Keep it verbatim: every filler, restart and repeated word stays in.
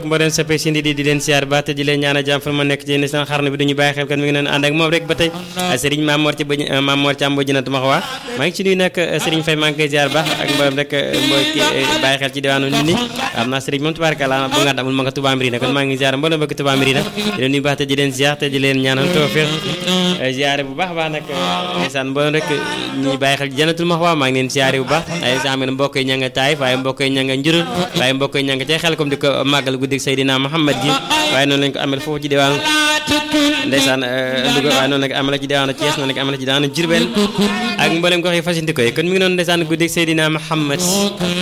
ak mboolem soppe si ndi di di leen siyaar ba te di leen ñaanal jàmm fa ma nekk ci seen xarnu bi duñu bàyyi xel kan mi ngi noonu ànd ak moom rek ba tey Serigne Mamor ci bëj Mamor ci am bo jënatu ma xawaa maa ngi ci nuyu nag Serigne Faye maa ngi koy ziar baax ak mboolem rek mbooy ki bàyyi xel ci diwaanu nit ñi am naa Serigne moom tubaarkalla bu nga damul ma nga Touba Mbirina kon maa ngi ziar mboolem bëgg Touba Mbirina di leen nuyu baax te di leen ziar te di leen ñaanal tawfiq ziar bu baax baax nag ndeysaan mboolem rek ñi bàyyi xel ci jënatul ma xawaa maa ngi leen ziar bu baax ay xam ne mbokk yi ña nga taay waaye mbokk yi ña nga njurul waaye mbokk yi ña nga tey xel comme di ko màggal guddik Seydina Muhammad gi waaye noonu lañ ko amel foofu ci diwaanu ndeysaan Louga waaye noonu lañ ko amel ci diwaanu Thiès noonu lañ ko amel ci diwaanu Diourbel ak mboolem gox yi fasinti koy kon mi ngi noonu ndeysaan guddik Seydina Muhammad